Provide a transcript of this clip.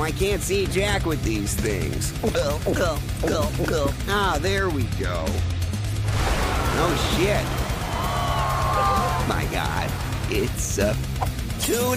I can't see Jack with these things. Go. Ah, there we go. Oh, shit. My God. It's, tuna!